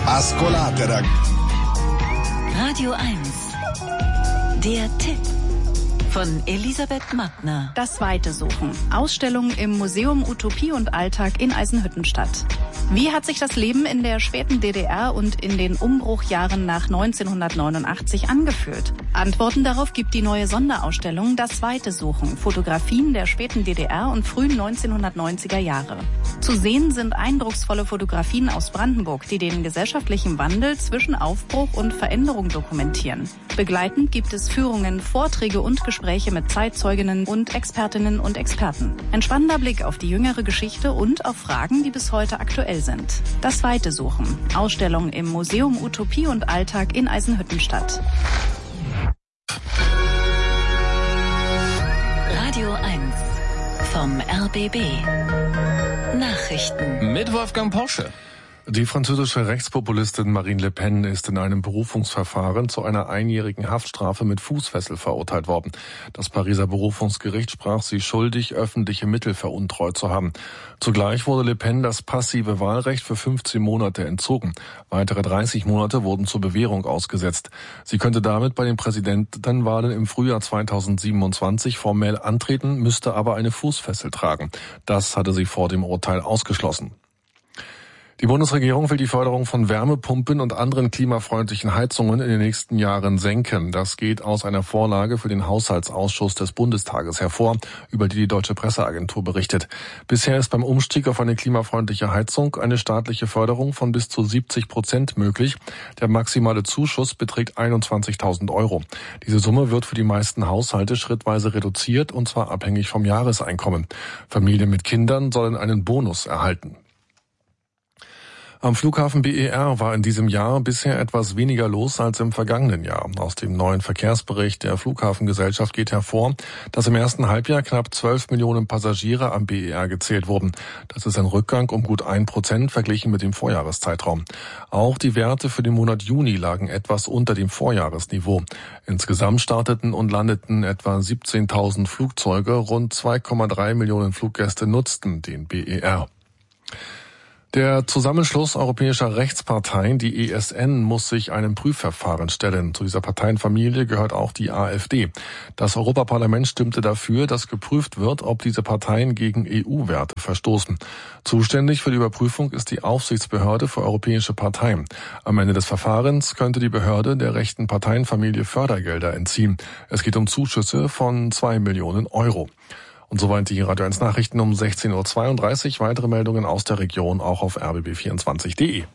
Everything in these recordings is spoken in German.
Ascolatera. Radio 1. Der Tipp von Elisabeth Mattner. Das Weite suchen. Ausstellung im Museum Utopie und Alltag in Eisenhüttenstadt. Wie hat sich das Leben in der späten DDR und in den Umbruchjahren nach 1989 angefühlt? Antworten darauf gibt die neue Sonderausstellung Das Weite suchen. Fotografien der späten DDR und frühen 1990er Jahre. Zu sehen sind eindrucksvolle Fotografien aus Brandenburg, die den gesellschaftlichen Wandel zwischen Aufbruch und Veränderung dokumentieren. Begleitend gibt es Führungen, Vorträge und Gespräche mit Zeitzeuginnen und Expertinnen und Experten. Ein spannender Blick auf die jüngere Geschichte und auf Fragen, die bis heute aktuell sind. Das Weite suchen. Ausstellung im Museum Utopie und Alltag in Eisenhüttenstadt. Radio 1 vom RBB. Nachrichten mit Wolfgang Porsche. Die französische Rechtspopulistin Marine Le Pen ist in einem Berufungsverfahren zu einer einjährigen Haftstrafe mit Fußfessel verurteilt worden. Das Pariser Berufungsgericht sprach sie schuldig, öffentliche Mittel veruntreut zu haben. Zugleich wurde Le Pen das passive Wahlrecht für 15 Monate entzogen. Weitere 30 Monate wurden zur Bewährung ausgesetzt. Sie könnte damit bei den Präsidentenwahlen im Frühjahr 2027 formell antreten, müsste aber eine Fußfessel tragen. Das hatte sie vor dem Urteil ausgeschlossen. Die Bundesregierung will die Förderung von Wärmepumpen und anderen klimafreundlichen Heizungen in den nächsten Jahren senken. Das geht aus einer Vorlage für den Haushaltsausschuss des Bundestages hervor, über die Deutsche Presseagentur berichtet. Bisher ist beim Umstieg auf eine klimafreundliche Heizung eine staatliche Förderung von bis zu 70% möglich. Der maximale Zuschuss beträgt 21.000 €. Diese Summe wird für die meisten Haushalte schrittweise reduziert, und zwar abhängig vom Jahreseinkommen. Familien mit Kindern sollen einen Bonus erhalten. Am Flughafen BER war in diesem Jahr bisher etwas weniger los als im vergangenen Jahr. Aus dem neuen Verkehrsbericht der Flughafengesellschaft geht hervor, dass im ersten Halbjahr knapp 12 Millionen Passagiere am BER gezählt wurden. Das ist ein Rückgang um gut 1% verglichen mit dem Vorjahreszeitraum. Auch die Werte für den Monat Juni lagen etwas unter dem Vorjahresniveau. Insgesamt starteten und landeten etwa 17.000 Flugzeuge, rund 2,3 Millionen Fluggäste nutzten den BER. Der Zusammenschluss europäischer Rechtsparteien, die ESN, muss sich einem Prüfverfahren stellen. Zu dieser Parteienfamilie gehört auch die AfD. Das Europaparlament stimmte dafür, dass geprüft wird, ob diese Parteien gegen EU-Werte verstoßen. Zuständig für die Überprüfung ist die Aufsichtsbehörde für europäische Parteien. Am Ende des Verfahrens könnte die Behörde der rechten Parteienfamilie Fördergelder entziehen. Es geht um Zuschüsse von 2 Millionen €. Und soweit die Radio 1 Nachrichten um 16.32 Uhr. Weitere Meldungen aus der Region auch auf rbb24.de.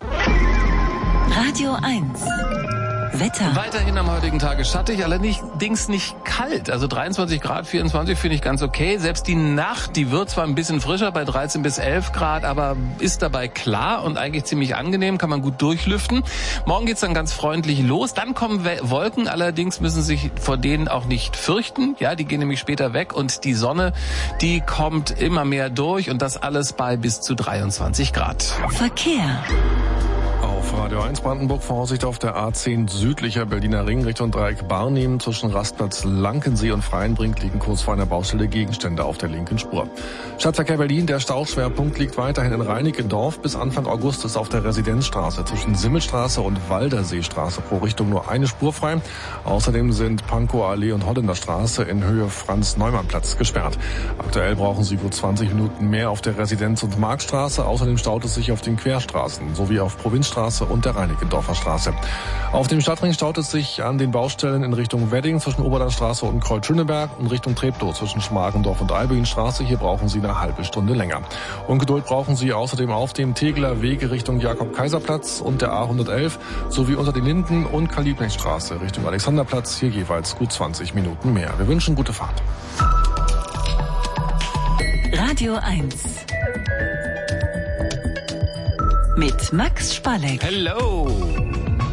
Radio 1. Wetter. Weiterhin am heutigen Tage schattig, allerdings nicht kalt. Also 23 Grad, 24 finde ich ganz okay. Selbst die Nacht, die wird zwar ein bisschen frischer bei 13 bis 11 Grad, aber ist dabei klar und eigentlich ziemlich angenehm, kann man gut durchlüften. Morgen geht's dann ganz freundlich los. Dann kommen Wolken, allerdings müssen sich vor denen auch nicht fürchten. Ja, die gehen nämlich später weg und die Sonne, die kommt immer mehr durch und das alles bei bis zu 23 Grad. Verkehr. Auf Radio 1 Brandenburg Voraussicht auf der A10 südlicher Berliner Ring Richtung Dreieck Barnim zwischen Rastplatz Lankensee und Freienbrink liegen kurz vor einer Baustelle Gegenstände auf der linken Spur. Stadtverkehr Berlin, der Stauschwerpunkt liegt weiterhin in Reinickendorf. Bis Anfang August ist auf der Residenzstraße zwischen Simmelstraße und Walderseestraße pro Richtung nur eine Spur frei. Außerdem sind Pankower Allee und Holländerstraße in Höhe Franz-Neumann-Platz gesperrt. Aktuell brauchen Sie gut 20 Minuten mehr auf der Residenz- und Marktstraße. Außerdem staut es sich auf den Querstraßen sowie auf Provinzstraße und der Reinickendorfer Straße. Auf dem Stadtring staut es sich an den Baustellen in Richtung Wedding zwischen Oberlandstraße und Kreuz-Schöneberg und Richtung Treptow zwischen Schmargendorf und Albuinstraße. Hier brauchen Sie eine halbe Stunde länger. Ungeduld brauchen Sie außerdem auf dem Tegeler Wege Richtung Jakob-Kaiser-Platz und der A111 sowie unter den Linden- und Karl-Liebknecht-Straße Richtung Alexanderplatz. Hier jeweils gut 20 Minuten mehr. Wir wünschen gute Fahrt. Radio 1. Mit Max Spalleck. Hello!